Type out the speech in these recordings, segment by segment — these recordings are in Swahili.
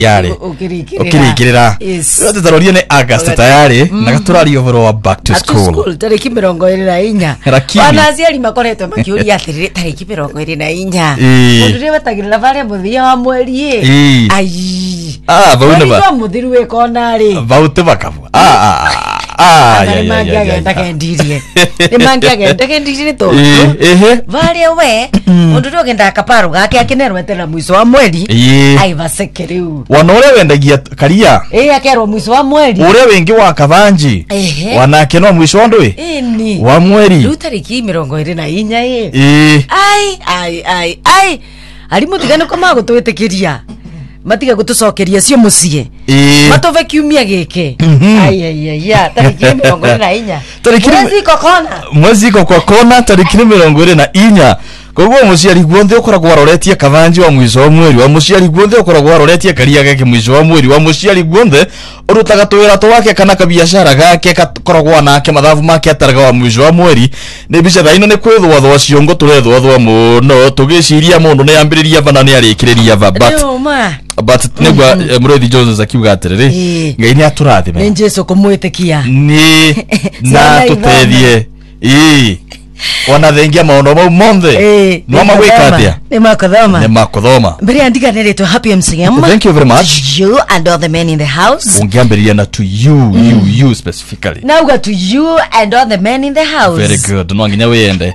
yale ukirikirira yote tarorie ne August tayari na gaturari overall wa back to school tariki 24 wanaziari makoretwo makiuria atirire tariki 24 mundu ri batagirira bare muthia wa mweri ai baunaba muthiru wekona ri baute bakabu mangiagendakendirie to varia we mundu ri ogenda kaparo gake akinerwetera mwiso wa mweri ai baseke riu wana ule wendagia karia akerwa mwiso wa mweri ule wengi wa kabanji wanake no mwiso wa ndui wa mweri riu tariki 24 ai ali mutigane ko magutwitikiria matiga gutucokeria cio mucie matove kiumia gike tariki 24 mwezi kwa kona tariki 24 koguo muciari guonthe ukoragwo waroretie kabanji wa mwiso wa mweri wa muciari guonthe ukoragwo waroretie karia gake mwiso wa mweri wa muciari guonthe urutaga twira twake kana kabiashara gake koragwo nake mathabu make ataraga wa mwiso wa mweri ne bica thaino ne kwithwa ciongo turethwa muno tugiciria mundu ne yambiriria bana ne arikiriria va but negwa Muriithi Jones akiuga atiriri ngai ni aturathime ni Jesu kumwitikia ni na tutethie wana thengia maono mau monthe no magwikatia ni makothoma mbere andika neretwo Happy MCM. Thank you very much. You and all the men in the house. Ungiamberia na to you you specifically. Now go to you and all the men in the house. Very good. No nginya wende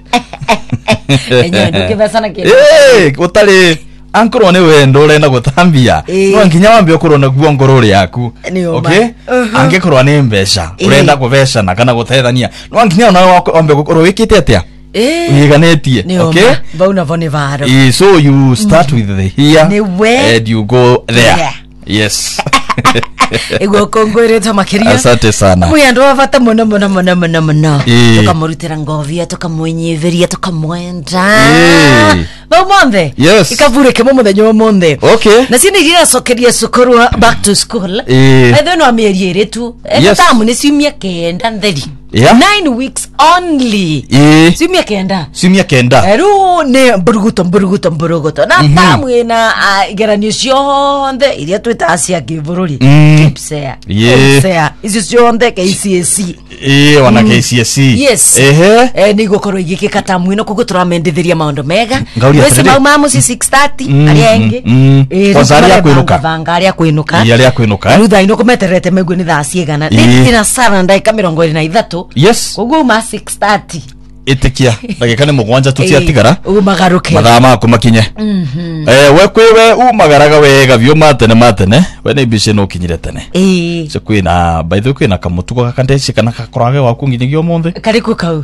enye ndukibasana kile utali ankoro ne wendo urenda guthambia no nginya wambe ukorwo na guo ngorore yaku okay angekorwo ne mbesha urenda kubesha na kana gutethania no nginya na wambe ukorwo wikite atia uyiganetie okay bauna vone varo so you start with the here and you go there yes ego kongwere tamakiria asante sana muyando wafata mona tukamurutira ngovia tukamwenyeveria tukamwenda baumondhe ikavure kemo muthenya wa monde okay na sini gira sokeria sukuru back to school etheno amierie tu tamu ni simia kenda ntheri 9 weeks only simia kenda eru ne mburuguto na tamu ina igeranio cionthe iria twita acia kibururi kipsea icio cionthe KCSE wana KCSE yes ni gukorwo igikika tamu ino kugo turamendithiria maundu mega wese maumamu si 6:30 ari engi kozari ya kwinuka rutha ino kumeterete megwe ni thaa ciigana ni na sara ndaika 23 yes kugo ma 6:30 itikia ndagika ni mugwanja tutiatigara umagaruke mathaa maku makinye we kwiwe umagaraga wega vyo matene we ni bice no kinyire tene se kwina by the way kwina kamutuko kakandeci kana kakorage waku nginyigio monthe kariku kau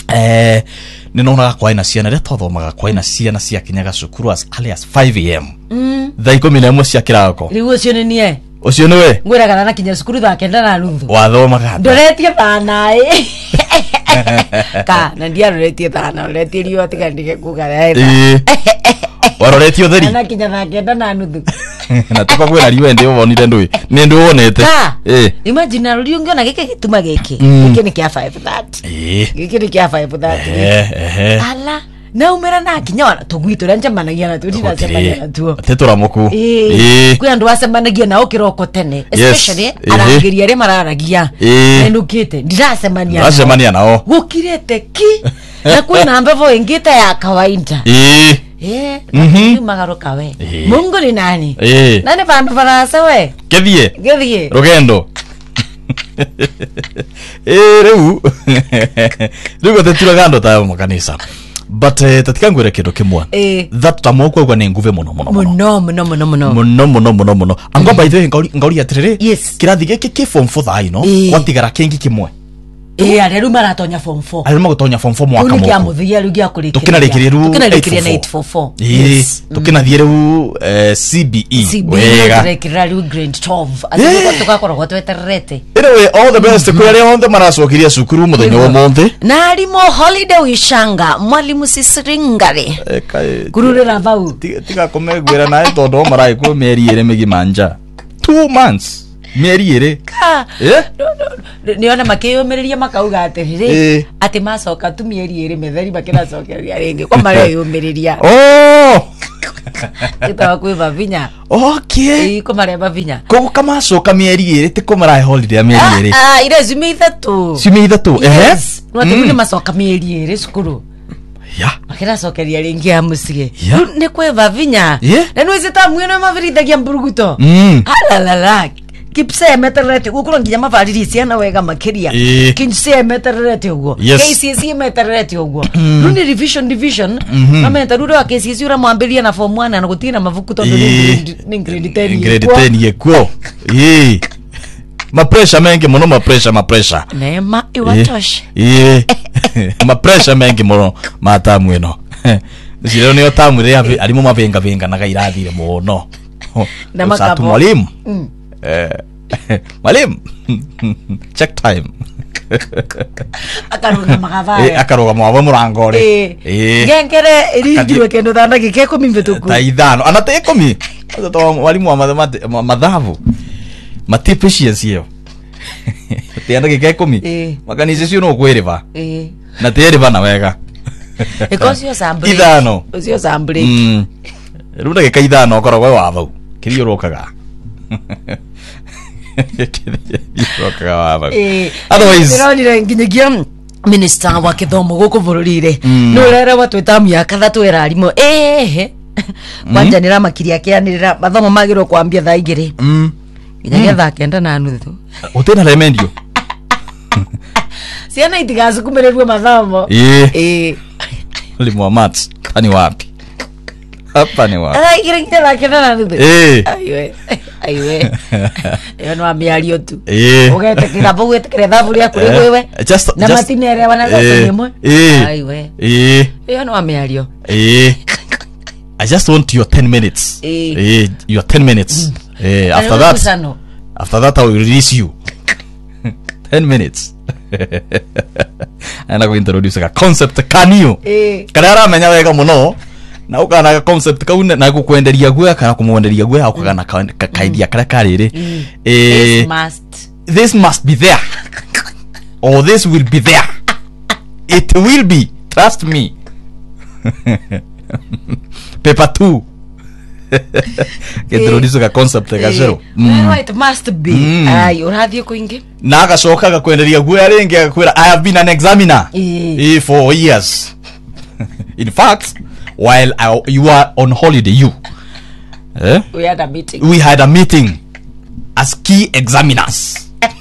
ni nona kwa ina ciana reto thomaga kwa ina ciana cia kinyaga cukuru as early as 5 am thaa 11 cia kirako riu cio ni nie ucio ni we ngwiraga na kinya cukuru thaa 9:30 wathomaga ndoretie thana na ndia ndoretie thana ndoretie rio atigandige kuga waroretio theri na kinya thaa 9:30 na tuka kwera riwe ndi wonire ndui ni ndu wonete imagine rio ngiona gike gituma giki ni kia 5:30 giki ni kia 5:30 ala na umera na kinya tugwito ranja managia na tudina semana na tuo tetora muku kwi andu asemanagia na okiroko tene especially arangiria re mararagia endukite ndirasemania nao gukirete ki na kwina ambevo ingite ya kawaida magaruka we mungu ni nani nani bandu barasa we gethie rugendo riu gotetiraga andu ta makanisa but tatika ngwire kindu kimwe that tamoko kwa ni nguve muno angwa by the way ngauri atiriri kirathi giki ki form 4 thaa ino watigara kingi kimwe areru maratonya form 4 areru magotonya form 4 mwaka moko muthia ru gia kurikiria tukinarikiria 844 tukinathie ru CBE wega tukinarikiria ru grade 12 aziko tugakorwo twetererete anyway all the best kuri aria onthe maracokiria cukuru muthenya wa monthe na arimo holiday wishanga mwalimu Sisiringari kururira vau tiga komegwira nae tondu marai ku meri ire migimanja 2 months mieri ire niona makiyumiria makauga atiriri ati macoka tu mieri ire metheri makiracokeria ringi kwa mari yumiriria itawa kwi bavinya okay iko mare bavinya ko kama coka mieri iri tiko marahe holiday ya mieri iri ire zime ithatu no macoka mieri iri cukuru ya akira cokeria ringi ya mucige ne kwe bavinya na no izita mwino mavirithagia mburuguto alalala kipse meterete ukuro nginya mavariri ciana wega makiria kinse meterete ugo KCSE meterete ugo nuni revision division mamenta ruro wa KCSE ura mwambiria na form 1 na gutina mavuku tondu ni grade 10 yekuo ma pressure mengi muno ma pressure nema iwatoshe ma pressure mengi muno matamu ino zile ni otamu ria alimu mavenga na gairathire muno na makabo mwalimu mwalimu check time akaruga magavaya akaruga mwabo murangore ngengere iringirwe kendo thanda gike 10 mbetuku ta ithano ana ta 10 to mwalimu wa mathabu matipishia sio tianda gike 10 makanise cio no kwiriva na teriva na wega ekosio sample ithano osio sample runda gike ithano korogwe watho kirio rokaga otherwise ronire nginyagia minister wa kithomo guku bururire no rere watwetamia kathatu erarimo kwanja nira makiria kianirira mathomo magiro kwambia thaa igiri nginyagia thaa kenda na nuthu utena remendio siana itigazu kumererwe mathomo limu wa maths ani wapi hapa ni wapi igiri thaa kenda na nuthu aiwe no amiario tu ugete kirabu gwete kirethabu ria kuri wewe na matinere wana lesson imwe aiwe no amiario I just want your 10 minutes your 10 minutes after that I will release you 10 minutes ana go introduce a concept kanio karara menya wega muno na ukana concept kaune na gukwenderia gwe kana kumwenderia gwe akugana kaidia kara karire this must be there or this will be there it will be, trust me. Paper 2 introduce ka concept ka zero it must be ay urathio kuingi na agacoka gakwenderia gwe ringi agakwira I have been an examiner for years. In fact, while you are on holiday, we had a meeting as key examiners.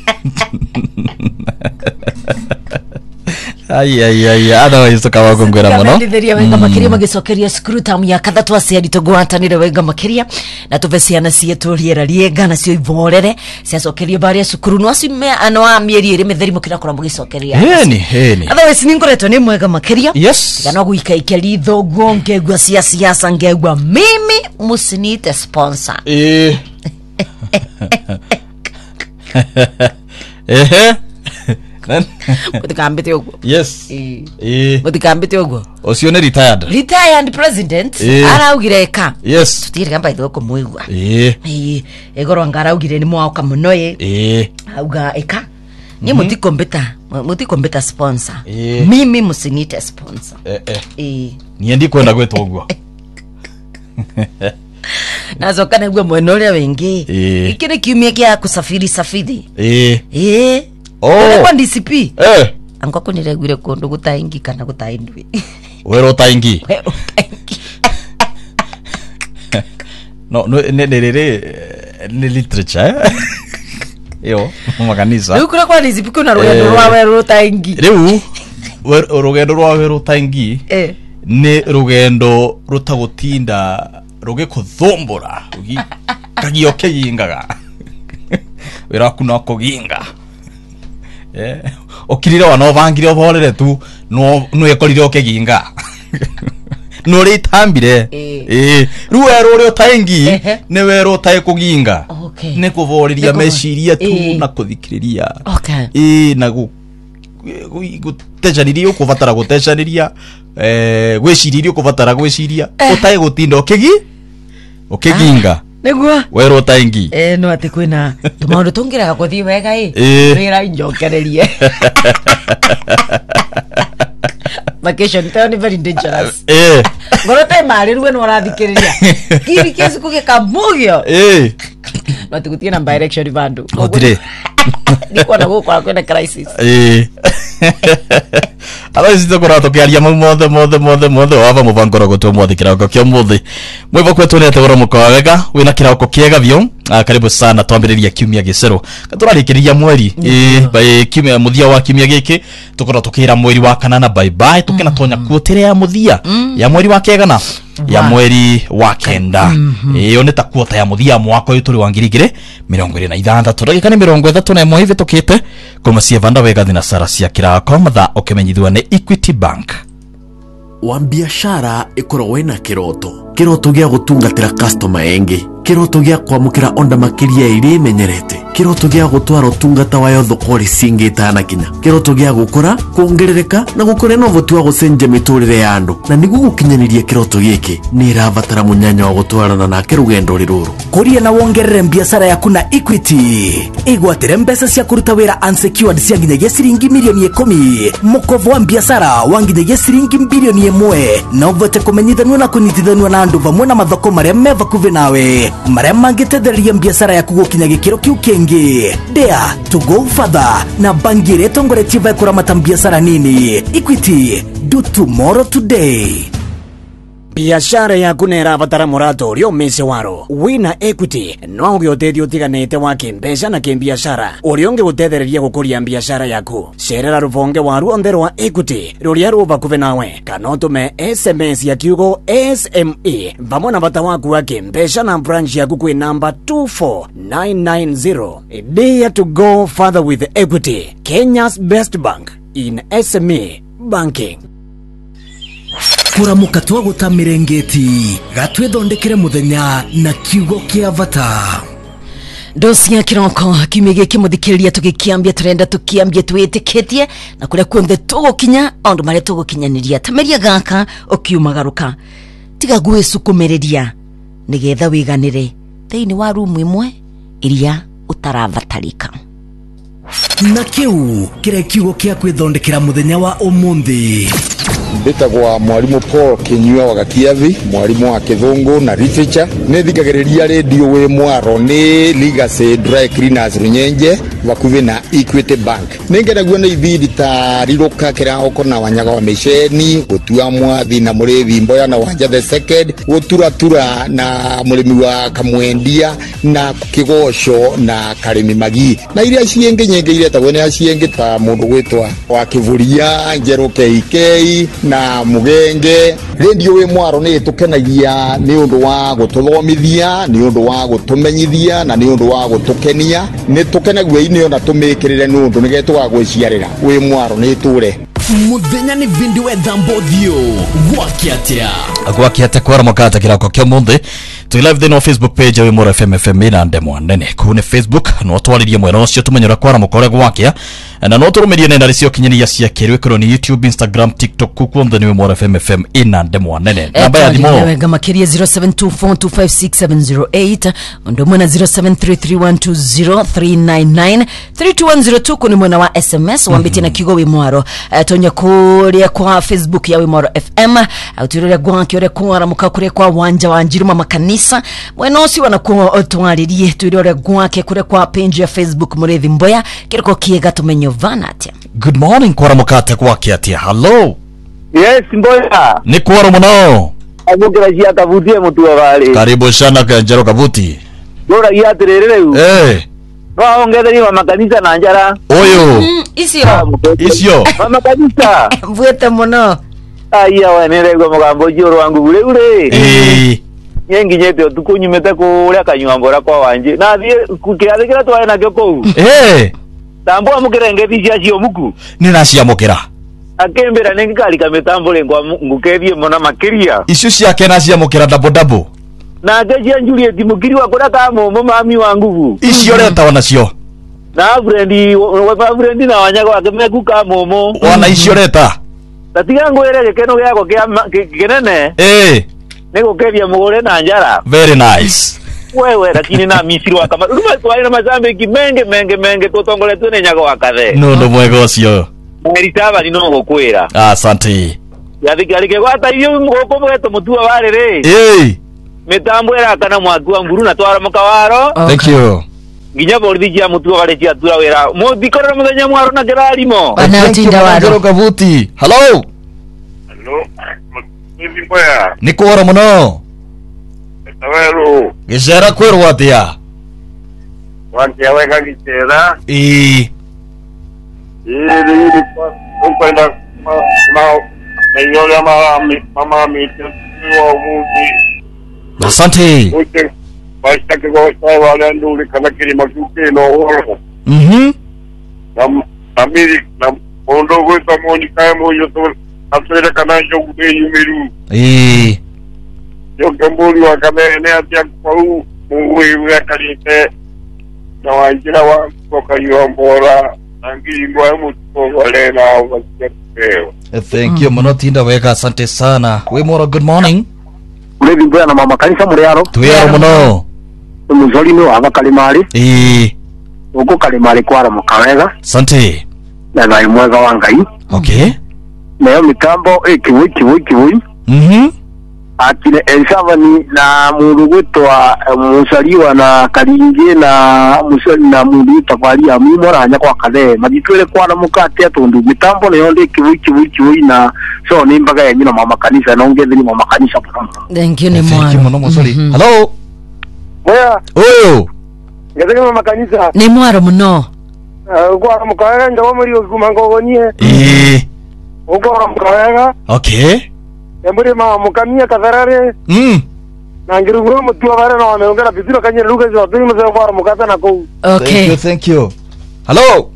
Ay otherwise tukawa kongwera muno nditheria wenga makiria magicokeria scrutum ya kathatu aciari tugwatanire wenga makiria na tuveciana cietu riera riega na cio ivorere ciacokeria baria cukuru no acime ano a mieri iri mitheri mukira kora mugicokeria heni otherwise ningoretwo ni mwega makiria yes kana guika ikeli thoguo ngegwa cia siasa ngegwa mimi musinite sponsor mutikambite ugo yes mutikambite ugo ocio ni retired president araugire ka yes tutire kamba ithoko muigwa egoro ngaraugire ni mwauka muno auga eka ni mutikombeta sponsor mimi musinite sponsor ni ndi kwenda gwetwa ugo nazoka na gwe mweno ria wengi ikire kiumia kia kusafiri kwa DCP anko kuniregwire kundu gutaingi kana gutaindwi wero taingi no ne literature yo makanisa ukura kwa DCP kuna rugendo rwa wero taingi riu rugendo rwa wero taingi ni rugendo rutagutinda rugikuthumbura kagio kiyingaga wira kuna kuginga okirira wana vangire ovorere tu no ekorire okeginga no ritambire ruero rio taingi ne wero tae kuginga ne kuvoriria meshiria tu na kuthikiriria na gutejaniria ukuvatara gutejaniria gwishiriria ukuvatara gwishiria utae gutinda okeginga negwa wero taingi no ati kwina tumaundu tungiraga kuthi wega rira injokererie vacation tell very dangerous ngorote mari ruwe no rathikiriria kiri kesi kugikamugio batukutie na direction vandu otire niko na gukora kwenda crisis ala zito kora tokiaria mothe wava muvangora gutwa mwathikira ko kyo muthi mwivo kwetu ne tegoro mukawega wina kirako kiega vyo karibu sana twambiriria kiumia gicero katurarikiria mweri kiumia muthia wa kiumia giki tukora tukira mweri wa kanana bye bye tukena tonya kuotire ya muthia ya mweri wa kegana ya mweri wa kenda iyo nita kuota ya muthia mwako yuturi wa 2026 turagika ni 31 hivi tukite kuma cia vanda wega thina sara cia kirako matha ukimenyithwa ni Equity Bank wa biashara ikoragwo ina kiroto gya gutungatira customer engi, kiroto gya kwamukira onda makiria iri menyerete, kiroto gya gutwara utungata wayo thokori singitana kinya, kiroto gya gukura kuongerereka na gukore no votua gucenje miturire ya andu, na nigu gukinyaniria kiroto giki ni irabatara munyanya wa gutwarana na rugendo riruru. Kuria na wongerere biashara yaku na Equity igwatire mbesa cia kuruta wira unsecured cia nginyagia ciringi milioni 10, mukovo wa biashara wa nginyagia ciringi bilioni 1, na uvote kumenyithanwa na kunyitithanwa na andu vamwe na mathoko maria me vakuvi nawe maria mangitetheria biashara yaku gukinya gikiro kiu kingi. Dare to go further na bangire tongoretie vaikura matambiashara nini. Equity, do tomorrow today. Biashara yaku nerabatara murato urio mese waro wina Equity no ugioteithio tiganete wa kimbesha na kimbiashara urio ngigutethereria gukuria biashara yaku. Cerera ruvonge waru ondero wa Equity ruria ruvakuve nawe kana utume SMS ya kiugo SME vamwe na bata waku wa kimbesha na branch yaku kwi namba 24990. Dare to go further with Equity, Kenya's best bank in SME banking. Kuramuka twaguta mirengeti gatwethondekere muthenya na kiugo kia vata. Dosi ya kiroko kimege kimuthikiriria tugikiambia turenda tukiambia twitikitie na kuria kunthe tugukinya ondu mare tugukinyaniria tameria gaka ukiumagaruka tiga gwisukumereria nigetha wiganire thiini wa rumu imwe iria utaravatarika. Na kiu kire kiugo kia kwithondekera muthenya wa umuthi. Mbitagwa mwalimu Paul Kinyua wa Gakiathi, mwalimu wa Kithungu na literature. Nithikagiriria radio we mwaro ni Legacy Dry Cleaners Runyenje vakuvi na Equity Bank. Ningenaguo ni ibidi tariruka kirako na wanyaga wa misheni gutua mwathi na murevi mboya na wanja the second guturatura na murimi wa kamwendia na kigosho na karimi magi na iria cienge nyenge iria tagwe ni cienge ta mundu gwitwa wa Kivuria Njeru KK na Mugenge. Radio we mwaro ni tukenagia ni undu wa gututhomithia, ni undu wa gutumenyithia na ni undu wa gutukenia. Ni tukenagua ini ona tumikirire ni undu nigetu wa gwiciarira we mwaro ni ture muthenya ni vindi we thambothio gwakiatia kwara mukata kirako kyo muthi tu live then on Facebook page we Mora FM na ndemo nene kune Facebook no twaririe mwero cio tumenyora kwara mukore gwakia na no turumirie nenda ricio kinyania cia kirwe kro ni YouTube, Instagram, TikTok kukwonde ni we Mora FM ina ndemo nene namba ya dimo wega makiria 0724256708 ndo mwana 0733120399 3210 kuni mwana wa SMS wambiti na kigo we Mwaro tonya kuria kwa Facebook ya we Mwaro FM au tururia gwanki ore kwara mukakure kwa wanja wa Njiruma makanisa mwenosi wanakuwa twaririe tururia gwake kure kwa page ya Facebook Murethi Mboya kiriko kiega tumenyo vanatia. Good morning kwara mukata gwake atia. Hello. Yes Mboya. Ni kwara muno. Amugira jia kavutie mtu wa wale. Karibu sana Kanjero Kavuti. Bora ya terere u. No ongetheri wa makanisa na njara. Oyo. Isio. Wa makanisa. Vuete muno. Aya wanere go mugambo joro wangu ule ule. Yengi nyete tukunyumete kuria kanyuambora kwa wanje. Na thie kukiathikira twae na goko. Tambo amukirengethi cia cio muku. Nina cia mukira. Akembera nengikali kametambole ngwa ngukethie mona makiria. Icio ciake na cia mukira double. Na ngejia Juliet mukiri wa kura kamo mami wa nguvu. Icio reta wana cio. Na friend na wanyaga wake meku kamo wana icio reta. Tatiga ngwere gekeno gyako kinene. Nego kevia mugore na njara. Very nice. Wewe lakini na misiri wa kama ruma twaina mazambe menge tutongole tune nyago wakathe. No mwego cio. Meritaba ni no gukwira. Asante. ya thikarike gwata iyo mugoko mweto mutua warire mitambo era kana mwaku wa mburu na twara mukawaro. Thank you. Ginya borithi ya mutua wale cia tura wera muthikora muthenya mwaro na kirarimo anatinda waro kavuti. Hello. Hello. Mboya. Nikora muno. Tawero. Gicera kwirwo atia? Wantia wega gicera. Iri kwenda na mama miti wa muzi. Asante. Basta que gosta wale nduli kana kilima kukino oro. Na ondo gosta moni kaya moyo to asere kana jogu de yumeru. Yo kambuli wa kamene atia kwa muwe ya kalite na wajira wa kwa yuambora angi ngwa mutu wale na wasikeo. Thank you muno tinda wega, asante sana. We mora, good morning. Ule bimboya na mama kanisa muriaro. Tuyaro muno. Muzoli no aba kalimari. Uko kalimari kwara mukawega. Asante. Na ngai mwega wa ngai. Okay. Nayo mitambo kiwi. Akile elsavani na mundu gwitwa musaliwa na karingi na musali na mundu tafari amumora anya kwa kale magitwele kwa mukate atundu mitambo ne yonde kiwi na so nimbaga yenye na mama kanisa na ongeze ni mama kanisa pano. Thank you ni mwana. Thank you mwana musali. Hello. Moya. Oyo. Ngeze mama kanisa. Ni mwaro muno. Kwa mukawega ndo muri kumangogonye. Uko mukawega. Okay. Embure mama mukamia katharare. Na ngiruguru mutua bare na wameongera biziro kanye luga zo tu mzo kwa mukata na ko. Okay. Thank you. Hello.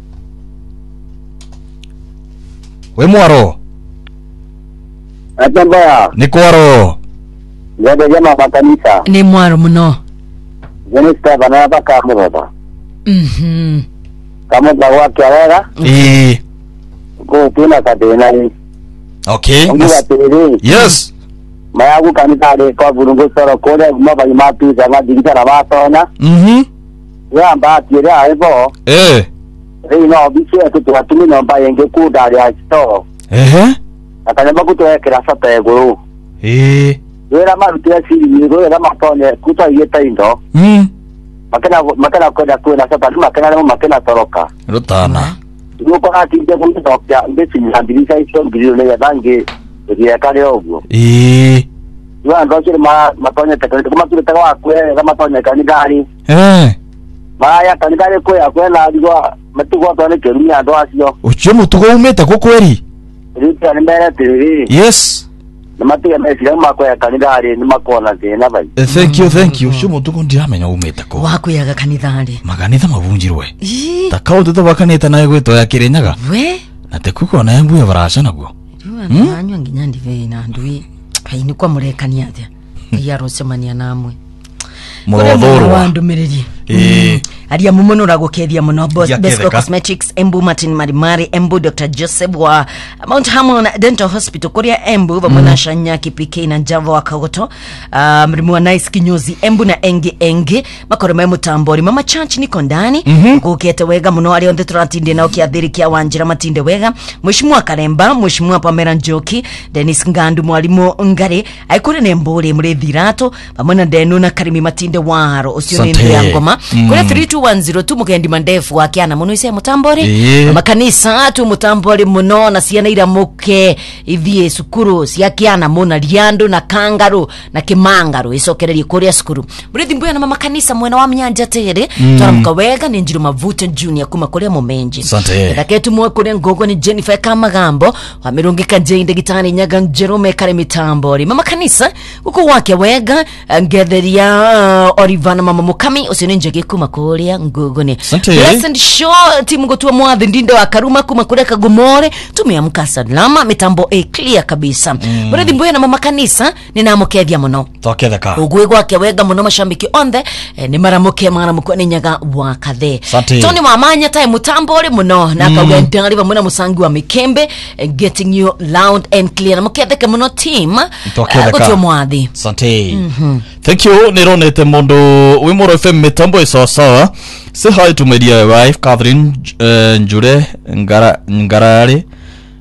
We mwaro. Atamba. Ni kwaro. Ngode jama bakanisa. Ni mwaro muno. Jenista bana baka mboba. Kama bawa kyawera? Ko tuna kadena ni. Okay. Yes. Mayagu kanisa de kwa burungu soro kore maba imatu jama digitara batona. Ya mba tira aibo. Rino biche tu atumi no ba yenge ku dari asto. Akanyamba kutoekera sata ego. Era marutia siri nigo era matone kuta yeta indo. Makana kwenda sata makana toroka. Rutana. Nuko atinde kumtokya mbesi nyambirisa iso ngiriro ne bange ya kale ogwo. Wa ndo chiri matonye tekane kuma tule tawa kwe kama tonye kanigari. Maya kanigari kwe akwena adigwa matugo tone kerunya ndo asio. Uche mutugo umeta ko kweri. Rita ni mbere tiri. Yes. Namatiga mesi kama kwe kanigari ni makona tena bai. Thank you. Uche mutugo ndiamenya umeta ko. Wakuyaga kanithari. Maganitha mabunjirwe. Takao tuto bakaneta nayo gwito ya Kirinyaga. We? Na tekuko na embu ya barasha nago. Anywa nginya ndive na ndui. Kaini kwa murekania atia. Yarosemania namwe. Murodhoro wandumiriri. Aria mumonora gukethia muno Besco Cosmetics, Embu Martin Marimari, Embu Dr. Joseph wa Mount Hamon Dental Hospital Korea Embu vamona shanya kipike na Java wa Kagoto, mrimu wa Nice Kinyozi Embu na Enge makorome mutambori mama church niko ndani gukete wega muno ari onde turatinde na ukiathiri kia wanjira matinde wega mheshimiwa Karemba, mheshimiwa Pamela Njoki, Dennis Ngandu mwalimu Ngare aikure ne mbore murethirato vamona Denu na Karimi matinde waro usio ni ya ngoma kule 32102 mukendi mandefu akiana muno ise mutambori makanisa tu mutambori muno na ciana ira muke ithie sukuru ciakiana muna Liando na Kangaru na Kimangaro icokererie kuria sukuru murithi mbuya na makanisa mwena wa Mnyanja tere twaramka wega ni Njiru Mavuta Junior kuma kuria Momenji ndaketu mwe kuria Ngogo ni Jennifer Kamagambo wa Mirungika Jende Gitani Nyaga Jerome Kare mitambori mama kanisa uko wake wega ngetheria Orivana mama Mukami usinenje kuma kuria Ngogo ni Blessed Show timu gotua mwathi ndindo akaruma kuma kuria Kagomore tumeamka salama mitambo clear kabisa murithi mbuya na mama kanisa ninamukethia muno toketheka ugwe gwake wega muno mashambiki onthe ni maramuke ni Nyaga wa Kathe Tony Wamanya tae mutambori muno na kauga ndari muno musangi wa Mikembe getting you loud and clear muketheke muno team gotua mwathi asante thank you nironete mundu wi Moro FM mitambo isosawa say hi to my dear wife Catherine Njure Ngarare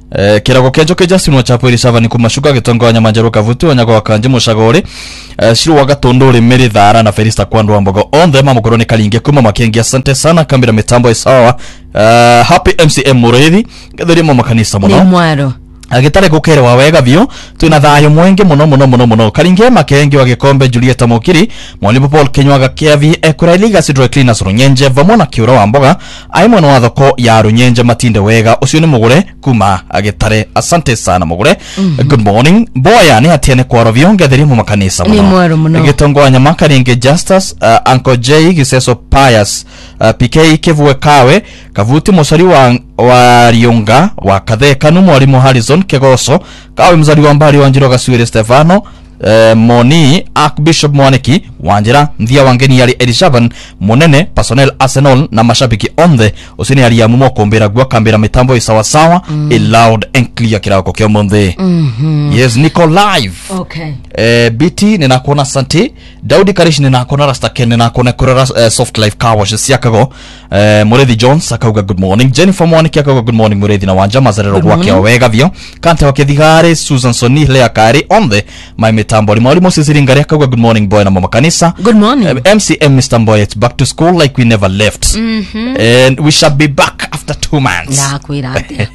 Kirago kejo ke Justin Wachapwiri sava ni kumashuka gitongo Nyamanjaro Kavutu wanyago wakanje mushagore shiru wagatondore mere thara na Felista Kwandu Ambogo on the mamukoroni kalinge kuma makengi. Asante sana kamera mitambo isawa. Happy MCM Murethi gathiri mu makanisa muno ni mwaro agitare gukere wa wega bio twina thayo mwenge muno karinge makengi wa gikombe Julieta Mukiri mwalimu Paul Kenywaga Kiavi Ekurailiga Sidro Cleaners Runyenje vamona kiura wa mboga ai mwana wa thoko ya Runyenje matinde wega ucio ni mugure kuma agitare. Asante sana mugure. Good morning boya ni atiene kwa rovio gathiri mu makanisa muno ni mwaro muno gitongo nyama karinge Justus Uncle J Giseso Pius PK Kivwe Kawe Kavuti musari wa Riunga wa Katheka no mwalimu Harrison Kegoso kawe mzali wa mbali wa Njiro Gaswire Stefano Moni Archbishop Mwaniki Wanjira ndia wangeni yali Elishaban Monene personnel Arsenal na mashabiki onde usini yali ya mumo kombera gwa kambera mitambo isawa sawa loud and clear kirako kyo monde. Yes niko live. Okay. BT ninakuona santi Daudi Karish ninakuona Rastaken ninakuona kurara soft life car wash siakago Murethi Jones akauga good morning. Jennifer Mwaniki akauga good morning Murethi na wanja mazarero gwake wega vyo kante wakithigare Susan Soni Lea Kari onde my mitambo mwalimu Sisiringari akauga good morning boy na mama kanisa. Good morning. MCM Mr. Boy, it's back to school like we never left. And we shall be back after 2 months. Na kuirate.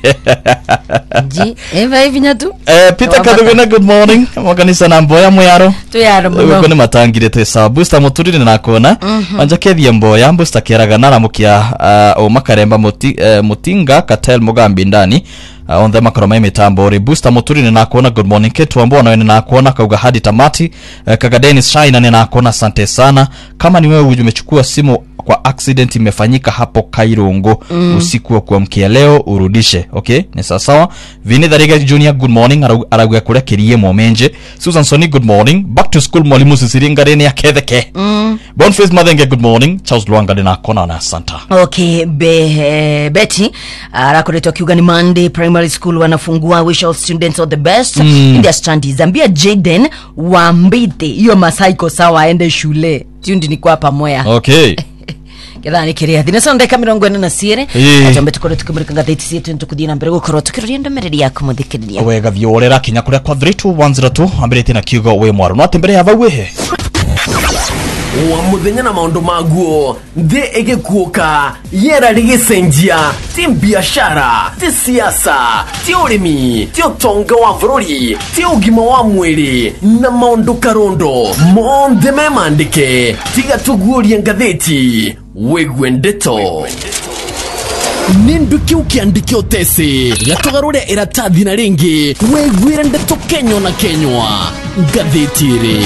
Ji, eva hivi nyatu. Peter Kadugena good morning. Makanisa na mboya muyaro. Tuyaro muno. Kone matangire te sawa. Busta muturire na kona. Anja kethi mboya busta keraga naramukia o makaremba mutinga Katel Mugambi ndani. On the makaroma mitambo ri Busta muturire na kona good morning ketu ambona wene na kona kauga hadi tamati. Kaga Dennis Shaina na kona asante sana. Kama ni wewe umechukua simu kwa accident imefanyika hapo Kairungo usiku wa kuamkia leo urudishe. Okay, ni sawa. Vini Dhariga Junior good morning araguya kule kirie momenje. Susan Soni good morning. Back to school mwalimu Sisiringare ni aketheke. Boniface Madenge good morning. Charles Luanga na kona na santa. Okay, Betty arakoleto kiuga ni Monday primary school wanafungua. Wish all students all the best in their studies. Zambia Jaden Wambite hiyo masaiko sawa aende shule. Tundi ni kwa pamoja. Okay. Kidhani kiria thina sonde kamirongo na sire atombe tukore tukimurika ngatheti cietu ntukudina mbere gukoro tukiriria ndomereri yaku muthikiriria wega viorera kinya kuria kwa 32102 ambirite na kiugo we mwaro no atembere yava wehe wa muthenya na maundu maguo nthi igikuoka yera rigicenjia ti biashara ti siasa ti urimi ti utonga wa bururi ti ugima wa mwiri na maundu karondo monthe memandike tiga tuguoria ngatheti wigwe ndeto ninduki ukiandike utesi gatugarure iratathi na ringi wigwire ndeto Kenya na Kenywa ngatheti-ri.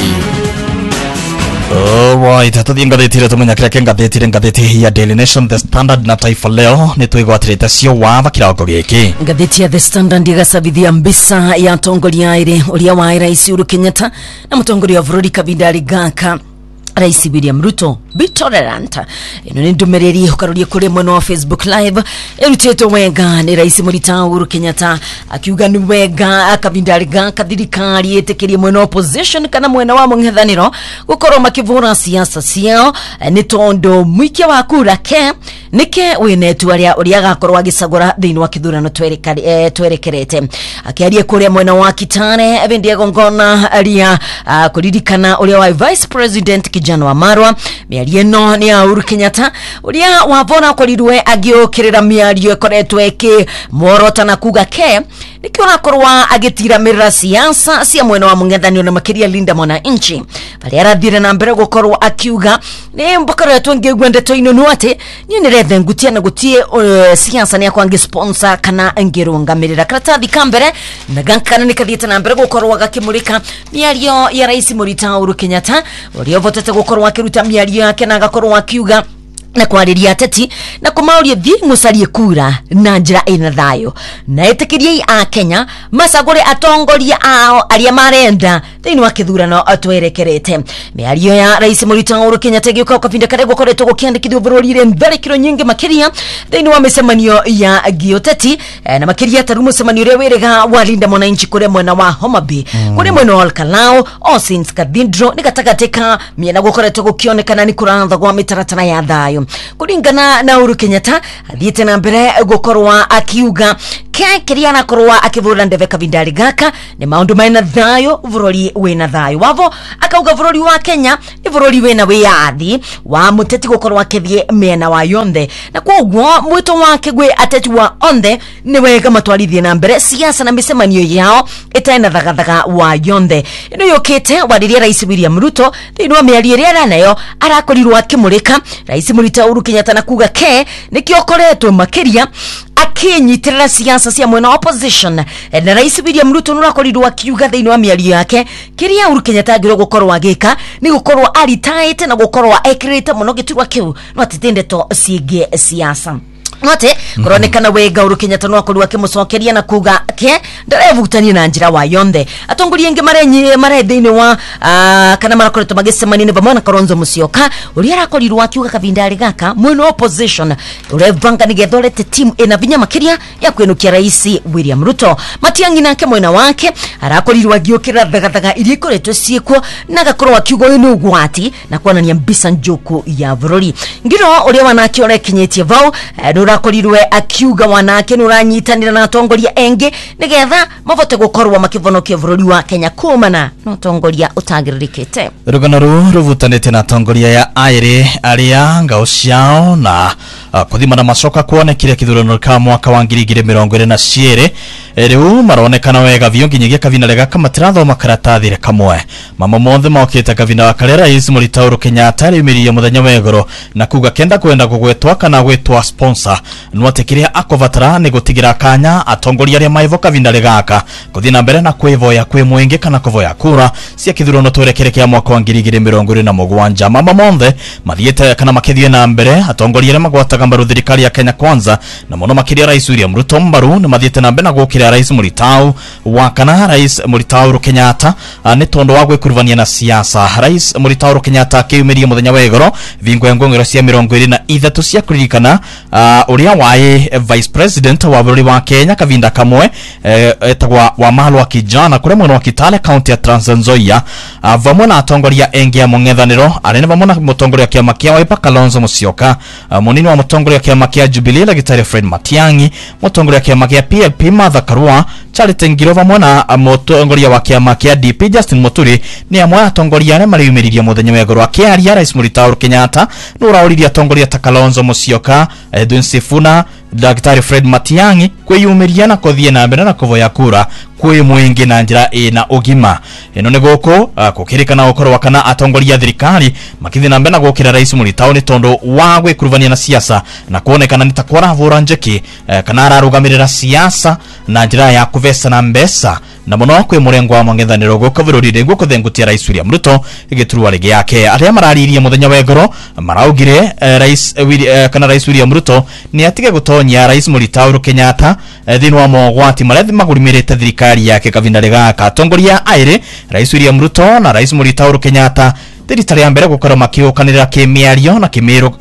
Alright, hatuthi ngatheti-ri tumenya kira ngatheti ya Daily Nation, The Standard na Taifa Leo nitwigwatirite cio wava kirauko giki. Ngatheti ya The Standard igacabithia mbisa ya tongoria iri uria wa Rais Uhuru Kenyatta na mutongoria wa bururi Kabindari Gaka Rais William Ruto be tolerant. Ino ni ndumereri ukarudia kule mweno wa Facebook live eruteto wega ni Rais Uhuru Kenyatta akiuga ni wega Kabindari Gaka thirikari etekerie mweno opposition kana mwena wa mung'ethaniro gukorwo makivura siasa ciao ni tondo mwikia wa kura ke nike winetu uria gakorwo agicagura thiini wa kithurano twerekerete akiaria kule mwena wa Kitale ebindie gongona aria kuririkana uria wa Vice President Kijana wa Marwa miario no ni ya Uhuru Kenyatta uria wavona korirwe agiokirira miario ekoretwe ki morota na kuga ke nikiona korwa agitira mira siasa cia mwena wa mung'ethanio na makiria Linda Mwananchi bali arathire na mbere gukorwo akiuga ni mbokoretwe ngegwendeto ino ati nyine rethe ngutia na gutie siasa ni akwange sponsor kana ngirungamirira karatathi kambere na gankana nikathiete na mbere gukorwo agakimurika miario ya Rais Uhuru Kenyatta uria votete gukorwo akiruta miario yake na agakorwo akiuga na kwariria ateti na kumauria thi musarie kura na njira ina thayo na etekirie a Kenya masagure atongoria ao aria marenda thiini wa kithurano atwerekerete miario ya Rais Uhuru Kenyatta gioka kavinda kare gukoretwo gukiandikithio bururi-ire mberekiro nyingi makiria thiini wa micemanio ya gioteti na makiria tarumo cemanio ria wirega wa Linda Mwananchi kure mwena wa Homa Bay kure mwena wa Kalao All Saints Cathedral ni gatagateka miena gukoretwo gukionekana ni kurantha gwa mitaratara ya thayo ritu kuringana na Uhuru Kenyatta athiete na mbere gukorwa akiuga kiria nakorwa akivura ndeve kabindari gaka ni maundu maina thayo burori wina thayo wavo akauga burori wa Kenya ni burori wina wiathi wa muteti gukorwa akithie mena wa yonthe na kwoguo mwito wake gwe ateti wa onthe ni wega matwarithie na mbere siasa na misemanio yao itaina thagathaga wa yonthe ino yokete wadiria Rais William Ruto thini wa miario ria nayo arakorirwo akimurika Rais Uhuru Kenyatta na kuga ke nikiokoretwo makiria akinyitirira siasa cia mwena opposition na Rais William Ruto nurakorirwo akiuga thini wa miario yake kiria Uhuru Kenyatta agirwo gukorwo agika ni gukorwo aritaite na gukorwo ekirite muno giturwa kiu no atitinde to siege siasa note kuronekana wega Uhuru Kenyatta no akorwa kimucokeria na kuga ke ndarevutania na njira wa yonthe atongoria ingi marethini wa kana marakoretwo magisemani ne bamwana Kalonzo Musyoka uri arakorirwo akiuga kabindari gaka mwena opposition urevanga nigethorete team ina binya makiria ya kwenukia Rais William Ruto Matiang'i nake mwena wake arakorirwo agiukira thagathaga iria ikoretwo ciekwo na gakorwo akiugo ino gwati na kuonania mbisa njoku ya burori ngiro uri wanake ore kinyetie vau nurakorirwe akiuga wanake nuranyitanira na atongoria engi nigetha mavote gukorwa makivonokia bururi wa Kenya kumana no tongoria utagiririkite rugano ruvutanite na tongoria ya aire aria ngao ciao na kuthima na macoka kuonekire kithurano ka mwaka wa 2022 riu maronekana wega vio nginyagia kavina lega kamatiratho karatathire kamwe mama monthe mokite kavina wa kale Rais Uhuru Kenyatta riumiriye muthenya wegoro na kuga kenda kwenda kugwetwa kana gwetwa sponsor nwatekiria akovatara ni gutigira kanya atongoria ria maivoka kavina legaka kuthina mbere na kwivoya kwi mwingi kana kuvoya kura cia kithurano twerekerekea mwaka wa 2027 mama monthe mathiete kana makithie na mbere atongoria ria magwataga mbaru thirikari ya Kenya Kwanza na muno makiria Rais William Ruto mbaru ni mathiete na mbere na gukira Rais Muritau wa kana Rais Muritau Kenyatta ni tondo wa gwikuruvania na siasa Rais Muritau Kenyatta kiumirie muthenya wegoro vingo ya ngongero cia 23 cia kuririkana uria wae Vice President wa bururi wa Kenya kavinda kamwe etagwa wa Mahalo wa kijana kure mwana wa Kitale County ya Trans Nzoia vamwe na atongoria engi ya mung'ethaniro arene vamwe na mutongoria kiama kia Wiper Kalonzo Musyoka munini wa mutongoria kiama kia Jubilee Gitare Fred Matiang'i mutongoria kiama kia PLP Martha Karua Charity Ngiro vamwe na mutongoria wa kiama kia DP Justin Muturi ni amwe atongoria arĩa mariyumĩririe muthenya wegoro akiaria Rais Uhuru Kenyatta nurauririe atongoria ta Kalonzo Musyoka Edwin Sifuna Daktari Fred Matiang'i kwiyumiria na kuthie na mbere na kuvoya kura kwi mwingi na njira ina ugima ino ni guku kukirikana ukorwa kana atongoria thirikari makithi na mbere na gukira Rais Muritau ni tondo wa gwikuruvania na siasa na kuonekana nitakora vura njeki kana ararugamirira siasa na njira ya kuvesa na mbesa na muno kwi murengo wa mang'ethaniro gukavirurire gukuthengutia Rais William Ruto igiturwa rigi yake aria mararirie muthenya wegoro maraugire Rais William Ruto ni atige gutonyia Rais Muritau Kenyatta thini wa mogwati marethi magurimirite thirikari yake kavinda gaka atongoria aire Rais William Ruto na Rais Muritau Kenyatta thirikari ya mbere gukorwo makiukanira kimiario na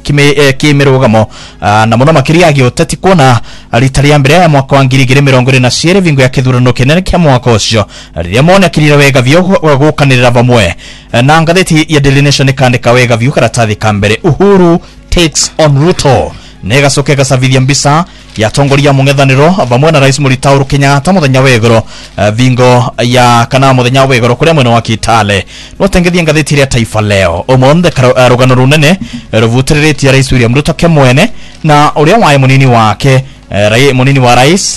kimirugamo na muno makiria agioteti kuona ritari ya mbere ya mwaka wa 2027 vingo ya kithurano kinene kia mwaka ucio riria mone akirira wega vyo gukanirira vamwe na ngatheti ya Daily Nation kandika wega vyo karatathi ka mbere Uhuru takes on Ruto nega soke gasavithia mbisa ya tongoria mung'ethaniro vamwe na Rais Muritau Kenyatta muthenya wegoro vingo ya kana muthenya wegoro kuria mwena wa Kitale no tengethia ngatheti ya Taifa Leo omonde rugano runene ruvutiritie Rais William Ruto kemwene na uria wae munini wake munini wa rais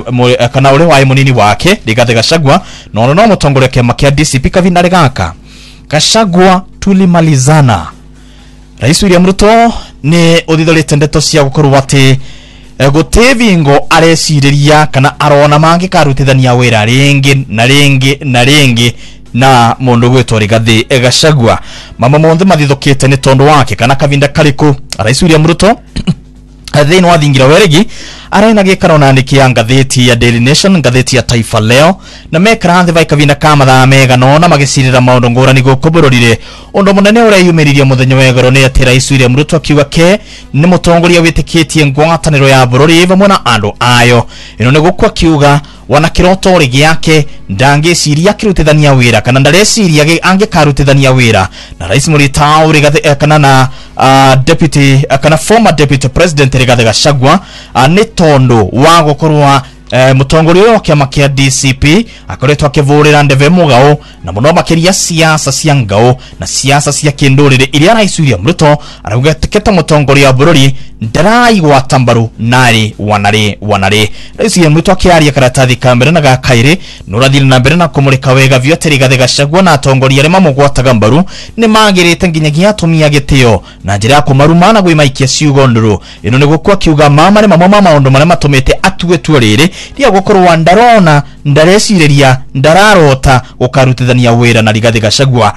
kana uria wae munini wake Rigathi Gachagua no mutongoria kiama kia DCP kavinda gaka Gachagua tulimalizana Rais William Ruto ni uthithorite ndeto cia gukorwo ati gutevingo areciriria kana arona mangi karutithania wira ringi na mundu gwetwa Rigathi Gachagua mama monthe mathithukite ni tondo wake kana kavinda kariku Rais William Ruto thini wa thingira weregi arena gikaro na andiki ya ngatheti ya Daily Nation ngatheti ya Taifa Leo na mekara nthi vai kavinda kama tha mega no na magicirira maundu ngurani gukubururire undu munene uria yumiririe muthenya wegoro ni ati Rais William Ruto akiuga ke ni mutongoria witikitie ngwataniro ya bururi vamwe na andu ayo ino ni gukwa kiuga wana kiroto rigi yake ndangiciria kirutithania wira kana ndareciria angikarutithania wira na rais Mũritau kana na deputy kana former deputy president Rigathi Gachagua ni tondu wa gukorwa mutongoria wa kiama kia DCP akoretwo akivurira ndeve mugao na muno makiria siasa cia ngao na siasa cia kindurire iria rais William Ruto arauga tiketa mutongoria wa bururi ndaraigwa tambaru nari wanari rais William Ruto akiaria karatathi kamera na gakaire nurathire na mbere na kumurika wega vyote Rigathi Gachagua na atongoria arĩa mamugwataga mbaru ni magirite nginyagia atumia gitio na njira ya kumarumana gwimaikia ciugo nduru ino niguo akiuga mama ni mama maundu marĩa matumite atue tuorire ria gukorwa ndarona ndarecireria ndararota gukarutithania wira na Rigathi Gachagua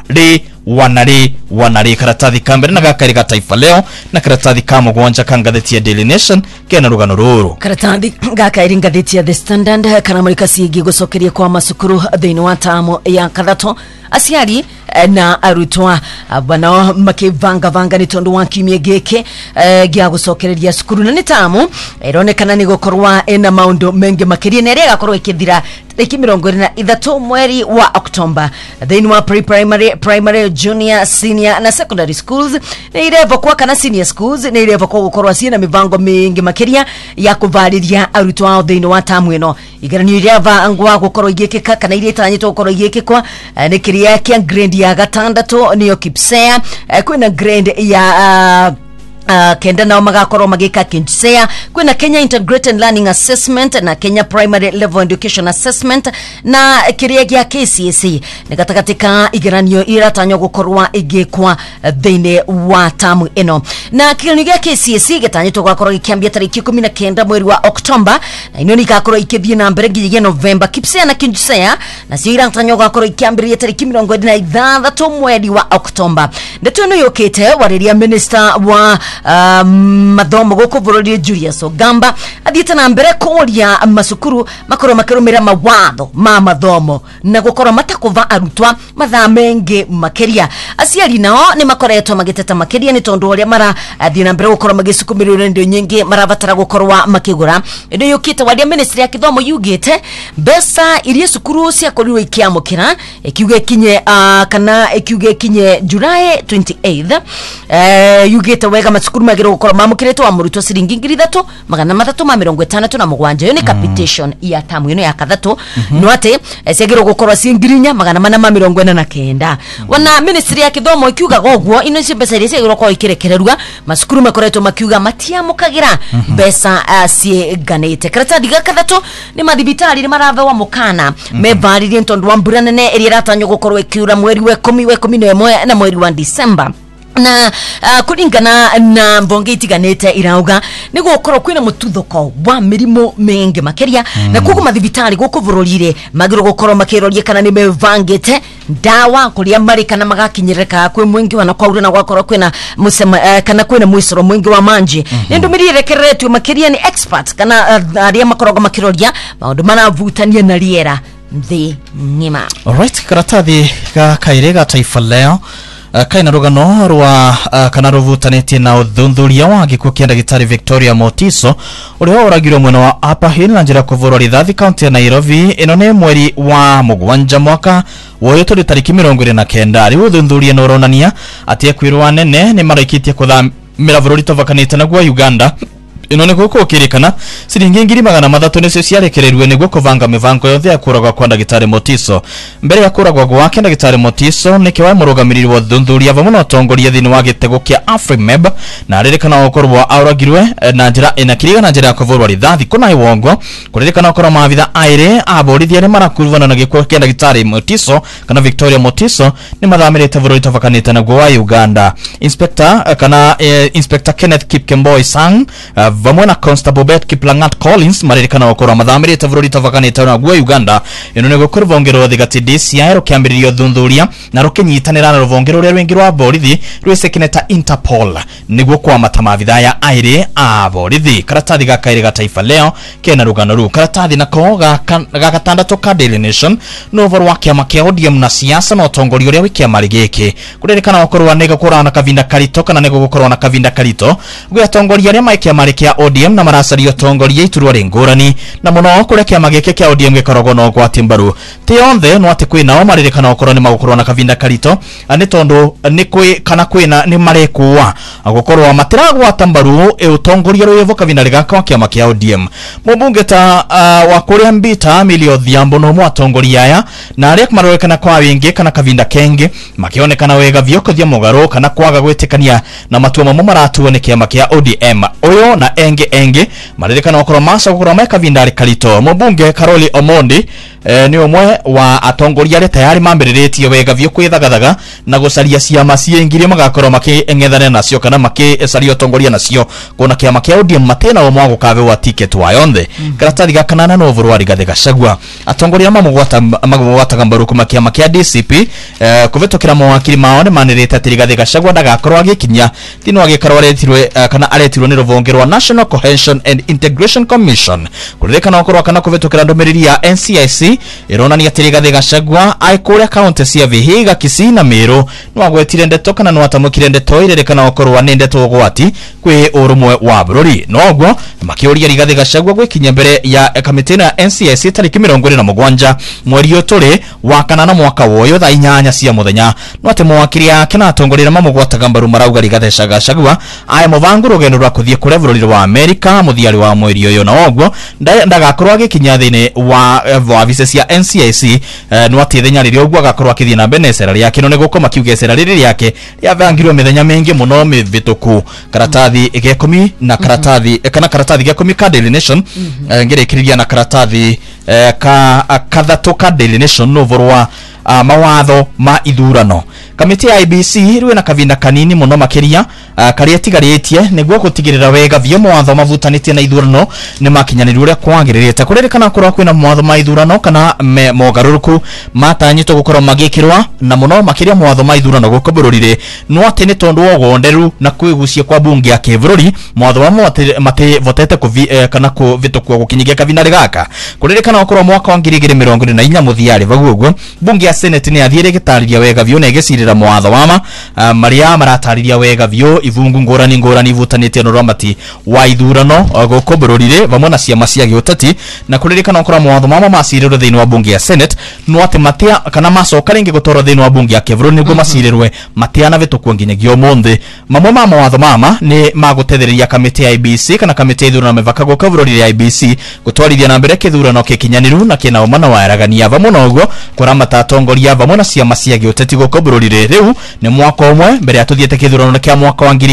wanari karatathi kambere na gakari ga Taifa Leo na karatathi ka mugwanja ka ngatheti ya Daily Nation kena rugano ruru karatathi gakairi ngatheti ya The Standard kana marika siigi gucokeria kwa masukuru thiini wa tamo ya kathato aciari na arutwa bana makivanga ni tondu wa kiumia giki gia gucokereria cukuru na ni tamu ironekana ni gukorwa ena maundu mengi makiria na rega korwo ikithira tariki 23 mweri wa Oktoba thiini wa primary junior senior na secondary schools na irevo kwa kana senior schools na irevo kwa gukorwa ciina mivango mingi makiria ya kuvaliria arutwa ao thiini wa tamu ino igeranio iria vangwa gukorwo igikika kana iria itanyitwo gukorwo igikikwa ni kiria kia grade ya gatandatu niyo Kipsea kwina grade ya kenda nao magakorwo magika Kinchsea kwina Kenya Integrated Learning Assessment na Kenya Primary Level Education Assessment na kiria gia KCSE ni katakatika igeranio iratanywo gukorwa igikwa thiini wa tamu ino na kigeranio gia KCSE gitanyitwo gukorwo gikiambia tariki 19 mweri wa Oktoba na ino ni gakorwo ikithie na mbere nginya November Kipsea na Kinchsea na cio iratanywo gukorwo ikiambiria tariki 26 mweri wa Oktoba ndeto ino yokete wariria minister wa mathomo guku bururi Julius Ogamba athiite na mbere kuria masukuru makoro makirumira mawatho ma mathomo na gukora matakuva arutwa mathaa mengi makiria aciari nao ni makoretwo magiteta makiria ni tondu uria mara athii na mbere gukora magisukumirira ndio nyingi marabatara gukorwa makigura ndio yukite wadia ministry ya kithomo yugite besa iria sukuru cia korirwo ikiamukira ikiuge kinye kana ikiuge kinye July 28th yugite wega masukuru magiro gukora mamukiretwo wa murutwo ciringi 3,357 yo ni capitation ya tamu ino ya kathatu no ate ciagiro gukora cingirinya 449 wana ministry ya kithomo ikiuga gogwo ino ci besa iria ciagiro kwa ikirekererwa masukuru makoretwo makiuga matiamukagira besa ciganite karatathi ga kathatu ni mathibitari ni marave wa mukana mevaririe ntondu wa mbura nene iria ratanyo gukorwo ikiura mweri wa 11 na mweri wa December na kuringana na mbonge itiganete irauga ni gukorwo kwina mututhoko wa mirimo mengi makeria na kuko mathibitari guko bururire magiro gukorwo makirorie kana ni mevangite ndawa kuria mari kana magakinyireka kwe mwingi wana kwaura na gwakorwo kwina musema kana kwina mwisoro mwingi wa manji nendo mirirekeretwe makeria ni expert kana aria makoroga makiroria maundu manavutania na riera nthi ngima. Alright, karatathi ga kaire ga Taifa Leo kaina rugano rwa kana ruvutanĩtie na uthundhuria wa gikuo kia ndagĩtarĩ Victoria Motiso uria uragirwo mwena wa Upper Hill na njira kuvurwa rithathi kaunti ya Nairobi ino ni mweri wa mugwanja mwaka woyo turi tariki 29 riu uthundhuria no ronania ati ekwirwo anene ni maraikitie kuthamira bururi tovakanite na gwa Uganda ino ni guko kirikana ciringi 300 nicio ciarekererwe niguo kuvanga mivango yothe ya kuragwa kwa ndagĩtarĩ Motiso mbere ya kuragwa gwake ndagĩtarĩ Motiso niki wa murugamĩrĩri wa thundhuria vamwe na utongoria thini wa gitego kia Afrimeb na aririkana gukorwo auragirwe na njira inakiriga na njira ya kuvurwa rithathi kuna iwongo kuririkana gukorwo maabitha aire aborithi ari marakuruvana na gikuo kia ndagĩtarĩ Motiso kana Victoria Motiso ni mathamirite bururi tovakanite na gwa Uganda Inspector Kenneth Kipkemboi Sang vamwe na Constable Bet Kiplangat Collins maririkana gukorwo mathamirite bururi tovakanite na gwa Uganda ino ni gukorwo vongero thigati DCI rukiambiririo thundhuria na rukinyitanira na ruvongero ruria rwingi rwa borithi rwisekineta Interpol niguo kwa matamavitha ya aire a borithi karatathi ga kaire ga Taifa Leo kena rugano ru karatathi nako ga gatandatu ka Daily Nation no vorwa kiama kia ODM na siasa na utongoria uria wikiama giki kuririkana gukorwo nega kurana kavinda karito kana nego gukorwo na kavinda karito gwa utongoria uria maikiama kia kia ODM na maracaria tongoria iturwa ringurani na muno kuria kiama gike kia ODM gikorogo no gwati mbaru ti yonthe no ati kwina o maririkana okorwo ni magukorwo na kavinda karito ani tondu ni kwi kana kwina ni marekuwa agukorwo matiragwata mbaru utongoria rwevo kavinda rigaka kiama kia ODM mubunge ta wa kuria Mbita Milio Odhiambo no mwatongoria aya na aria marorekana kwa wingi kana kavinda kenge makionekana wega vyoko thia mugaro kana kwaga gwetikania na matua mamo maratuo ni kiama kia ODM oyo na enge maririkana okorwo masa gukora meka vindari karito mubunge Karoli Omondi ni omwe wa atongoria ari tayari mambiriretie wega vyo kwithagathaga na gucaria ciama ciengirie magakorwo making'ethane nacio kana makicaria utongoria nacio kuona kiama kia ODM matena omwe gukabe wa ticket wa yonthe karatathi gakanana no vurwa Rigathi Gachagua atongoria magwataga mbaru kuma kiama kia DCP kuvetokira mawakiri mao ni manirite ati Rigathi Gachagua ndagakorwo agikinya tino agikorwo aretirwe kana aretirwo ni ruvonge rwa National Cohesion and Integration Commission kuririkana okorwo kana kuvetokira ndomeriri ya NCIC ironania ati Rigathi Gachagua aikuria county cia Vihiga, Kisii na Meru no agwetire ndeto kana no atamukire ndeto iririkana okorwo ni ndeto gwati kwi urumwe wa bururi nogwo makiuria Rigathi Gachagua gwikinya mbere ya kamiti ya NCIC tariki 27 mweri uturi wa kanana mwaka woyo thaa 8 cia muthenya no ati mwakiri yake na atongorera mamugwataga mbaru marauga Rigathi Gachagua aya muvangu rugendo rwa kuthie kure bururi wa America muthiari wa mweri uyu na ogwo ndagakorwo agikinya thini wa visa cia NCIC no ati thenya riri ogwo agakorwo akithie na benesera yake no ne gukoma kiugesera riri yake yavangirwo mithenya mingi muno mivituku karatathi igekumi na karatathi kana karatathi igekumi ka Daily Nation ngerekiriria na karatathi kathatu ka Daily Nation no vorwa mawatho ma ithurano kamiti ya IBC riwe na kavinda kanini muno makiria karia tigaritie niguo gutigirira wega vyo mawatho mavutanitie na ithurano ni makinyanirire uria kwagirite kuririkana korwo kwina mawatho ma ithurano kana mogaruruku matanyitwo gukorwo magikirwa na muno makiria mawatho ma ithurano gukobururire no ati ni tondu wogonderu na kwigucia kwa bunge ya kibururi mawatho mate votete kana kuvitukwo gukinyigia kavinda rigaka kuririkana okorwo mwaka wa 2024 muthiari vaguo bunge ya Senate ni athiire gitariria wega vyo na igicirira mawatho wama maria maratariria wega vyo ivungu ngorani ivutanite no ramati wa ithurano gukobururire vamwe na ciama cia giutati na kuririkana okorwo mawatho mama macirirwe thiini wa bunge ya Senate no ati matia kana macoka ringi gutorwo thiini wa bunge ya kibururi niguo macirirwe matia na vitukwo nginyagio monthi mamwe ma mawatho mama ni magutethereria kamiti ya IBC kana kamiti ya ithurano mevaka gukobururire ya IBC gutwarithia na mbere kithurano kikinyaniru na kina umana wa eragania vamwe na ogwo kuramata atongoria vamwe na ciama cia giutati gukobururire riu ni mwaka umwe mbere ya tuthiete kithurano kia mwaka wa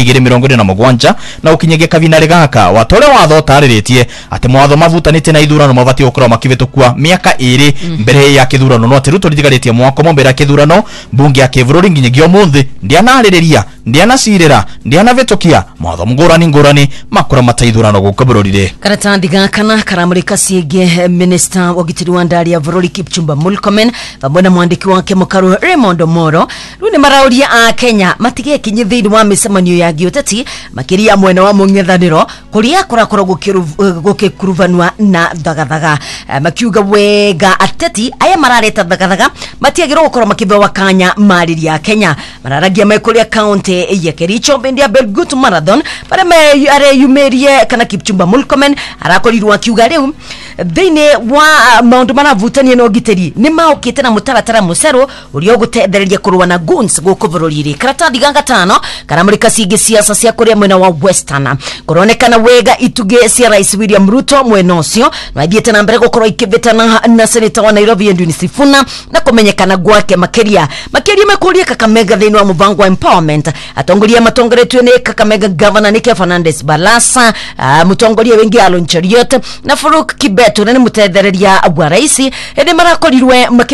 2027 na ukinyagia kavinda rigaka watore watho tariritie ati mwatho mavutanite na ithurano mavati gukorwo makivitukwa miaka 2 mbere ya kithurano no ati ruto ritigaritie mwaka umwe mbere ya kithurano bunge ya kibururi nginyagio munthi ndianaririria ndianacirira ndianavitukia mwatho ngurani makura mataithurano gukobururire karatathi gakana karamurika ciege minister wa gitiri wa ndari ya bururi Kipchumba Murkomen vamwe na mwandiki wake mukaru Raymond Omoro runi marauria a Kenya matige kinyi thiini wa micemanio ya giutati makiria mwena wa mung'ethaniro kuria kurakorwo gukikuruvanwa na thagathaga makiuga wega ateti aya marareta thagathaga matiagirwo gukorwo makibewa kanya mariria ya Kenya mararagia mekuria county ya Kericho bendia Belgut Marathon para are yumerie kana Kipchumba Murkomen arakorirwo akiuga riu thiini wa maundu maravutania no giteri ni maukite na mutaratara musero urio gutethereria kurwa na guns gukubururire karatathi gatano karamurika ciige siasa cia kuria mwena wa Western kuronekana wega ituge cia Rais William Ruto mwena ucio na thiete na mbere gukorwo ikivitana na senator wa Nairobi Edwin Sifuna na kumenyekana gwake makiria mekuria Kakamega thiini wa muvango wa empowerment atongoria matongoretwe ni Kakamega governor Nike Fernandez Barasa mutongoria wengi Alon Cheriot na Faruk Kibet ni mutethereria wa rais ende marakorirwe